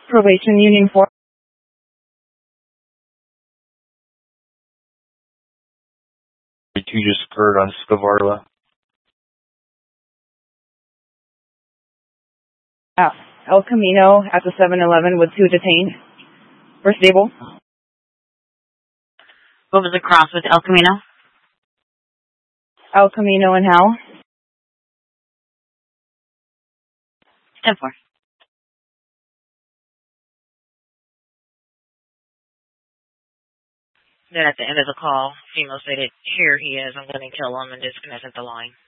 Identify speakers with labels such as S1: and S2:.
S1: Probation Union 4.
S2: You just occurred on Scavarla.
S1: El Camino at the 7-Eleven with 2 detained. We're stable.
S3: What was the cross with El Camino?
S1: El Camino and how?
S3: 10-4. Then at the end of the call, female stated, "Here he is. I'm going to kill him," and disconnected the line.